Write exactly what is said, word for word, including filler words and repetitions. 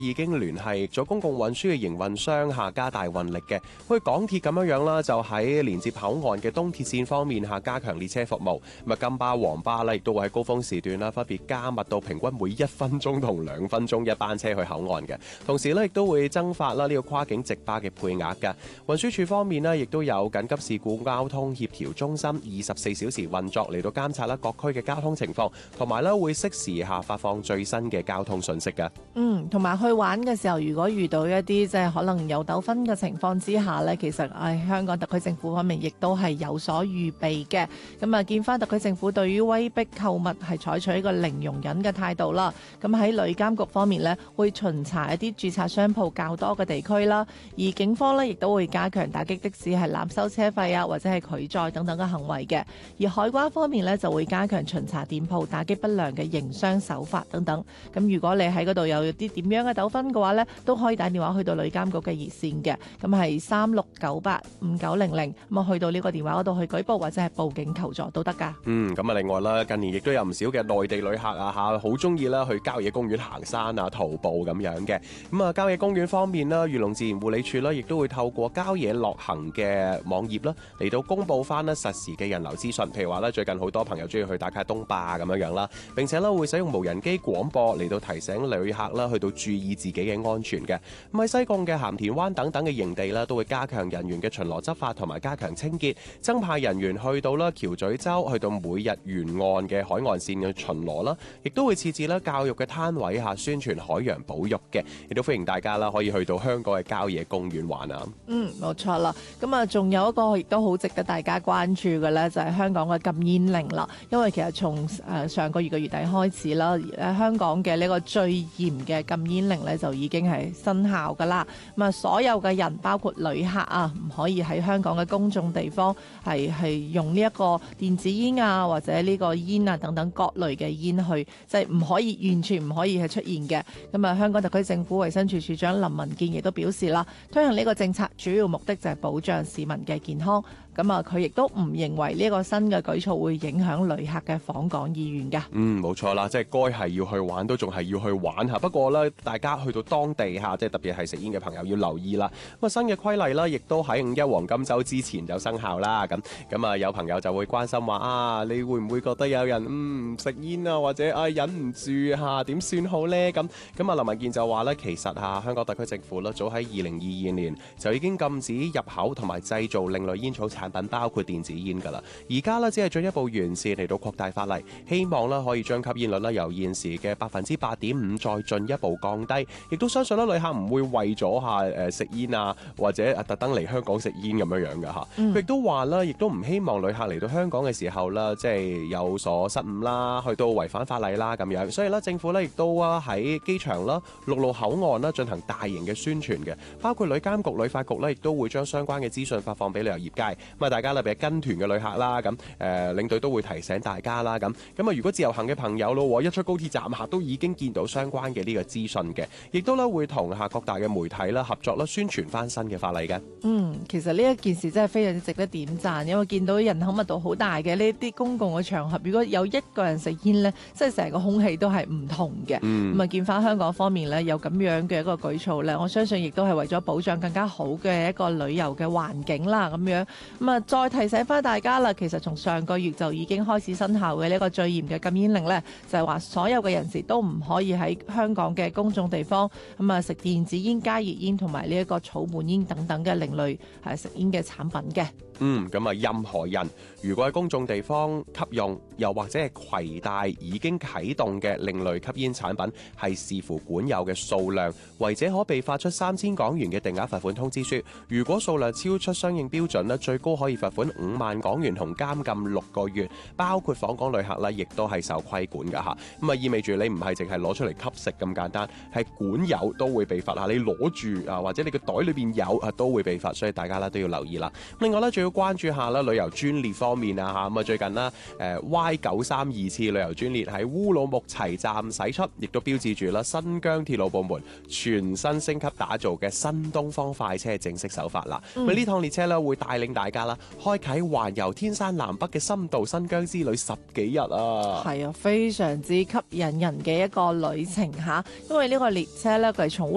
已經聯繫咗公共運輸嘅營運商下加大運力嘅，好似港鐵咁樣樣啦，就喺連接口岸嘅東鐵線方面下加強列車服務。咁啊，金巴、黃巴呢亦都會喺高峰時段啦，分別加密到平均每一分鐘同兩分鐘一班車去口岸嘅。同時呢，亦都會增發啦呢個跨境直巴嘅配額嘅。運輸署方面呢，亦都有緊急事故交通協調中心二十四小時運作嚟到監察啦各區嘅交通情況，同埋咧會適時下發放最新嘅交通信息嘅。 嗯，同埋去玩嘅時候，如果遇到一啲即係可能有糾紛嘅情況之下呢，其實誒、哎、香港特區政府方面亦都係有所預備嘅。咁啊，見翻特區政府對於威逼購物係採取一個零容忍嘅態度啦。咁喺旅監局方面呢，會巡查一啲註冊商鋪較多嘅地區啦。而警方呢，亦都會加強打擊的士係濫收車費啊，或者係拒載等等嘅行為嘅。而海關方面呢，就會加強巡查店鋪，打擊不良嘅營商手法等等。咁如果你喺嗰度有啲點樣嘅糾紛嘅話呢，都可以打電話去到旅監局嘅熱線嘅，咁係三六九八五九零零，咁啊去到呢個電話嗰度去舉報或者係報警求助都得噶。 嗯，咁啊另外啦，近年亦都有唔少嘅內地旅客啊嚇，好中意啦去郊野公園行山啊、徒步咁樣嘅。咁啊，郊野公園方面啦，漁農自然護理署啦，亦都會透過郊野樂行嘅網頁啦，嚟到公佈翻呢實時嘅人流資訊。譬如話咧，最近好多朋友中意去打卡東壩咁樣樣啦，並且咧會使用無人機廣播嚟到提醒旅客啦，去到注意自己嘅安全嘅。咁喺西貢嘅鹹田灣等等嘅營地啦，都會加強人員嘅巡邏執法同埋加強清潔，增派人員去到啦橋咀洲，去到每日沿岸嘅海岸線嘅巡邏啦，亦都會設置啦教育嘅攤位下宣傳海洋保育嘅，亦都歡迎大家啦可以去到香港嘅郊野公園玩啊。嗯， 冇錯啦。咁啊，仲有一個亦都好值得大家關注嘅咧，就係香港嘅禁煙令啦。因為其實從誒上個月嘅月底開始啦，誒香港嘅呢個最嚴嘅禁煙令咧就已經係生效噶啦。咁啊，所有嘅人包括旅客啊，唔可以喺香港嘅公眾地方係係用呢一個電子煙啊，或者呢個煙啊等等各類嘅煙去，即係唔可以完全唔可以係出現嘅。咁啊，香港特區政府衛生署署長林文健亦都表示啦，推行呢個政策主要目的就係保障市民嘅健康。咁啊，佢亦都唔認為呢個新嘅舉措會影響旅客嘅訪港意願㗎。 嗯，冇錯啦，即係該係要去玩都仲係要去玩嚇。不過咧，大家去到當地嚇，即係特別係食煙嘅朋友要留意啦。咁啊，新嘅規例啦，亦都喺五一黃金週之前就生效啦。咁咁啊，有朋友就會關心話啊，你會唔會覺得有人嗯食煙啊，或者啊忍唔住嚇點算好呢？咁咁啊，林文健就話咧，其實嚇香港特區政府啦，早喺二零二二年就已經禁止入口同埋製造另類煙草產品，包括電子煙㗎啦。而家咧只係進一步完善嚟到擴大法例，希望咧可以將吸煙率咧由現時嘅百分之八點五再進一步降低。亦都相信咧旅客唔會為咗下誒食煙啊，或者特登嚟香港食煙咁樣樣㗎嚇。佢亦都話啦，亦都唔希望旅客嚟到香港嘅時候啦，即係有所失誤啦，去到違反法例啦咁樣。所以咧政府咧亦都啊喺機場啦、陸路口岸啦進行大型嘅宣傳嘅，包括旅監局、旅發局咧亦都會將相關嘅資訊發放俾旅遊業界。咁啊，大家特別係跟團嘅旅客啦，咁誒領隊都會提醒大家啦，咁咁啊，如果自由行嘅朋友咯，一出高鐵站下都已經見到相關嘅呢個資訊嘅，亦都咧會同下各大嘅媒體啦合作啦，宣傳翻新嘅法例嘅。 嗯，其實呢一件事真係非常之值得點讚，因為見到人口密度好大嘅呢啲公共嘅場合，如果有一個人食煙呢，即係成個空氣都係唔同嘅。咁啊、嗯，見翻香港方面呢，有咁樣嘅一個舉措呢，我相信亦都係為咗保障更加好嘅一個旅遊嘅環境啦，咁樣咁啊，再提醒翻大家啦，其實從上個月就已經開始生效嘅呢個最嚴嘅禁煙令呢，就係話所有嘅人士都唔可以喺香港嘅公眾地方咁啊食電子煙、加熱煙同埋呢一個草本煙等等嘅另類係食煙嘅產品嘅。 嗯，咁啊，任何人如果喺公眾地方吸用，又或者係攜帶已經啟動嘅另類吸煙產品，係視乎管有嘅數量，違者可被發出三千港元嘅定額罰款通知書。如果數量超出相應標準咧，最高可以罰款五萬港元同監禁六個月，包括訪港旅客咧，亦都係受規管㗎嚇。咁啊，意味住你唔係淨係攞出嚟吸食咁簡單，係管有都會被罰嚇。你攞住啊，或者你個袋裏邊有啊，都會被罰。所以大家咧都要留意啦。另外咧，仲要關注下啦，旅遊專列方面啊嚇，咁啊最近啦，誒 Y 九三二次旅遊專列喺烏魯木齊站駛出，亦都標誌住啦新疆鐵路部門全新升級打造嘅新東方快車正式首發啦。咁呢、嗯、趟列車咧會帶領大家啦，開啟環遊天山南北嘅深度新疆之旅十幾日啊！ 係啊，非常之吸引人嘅一個旅程嚇，因為呢個列車咧佢係從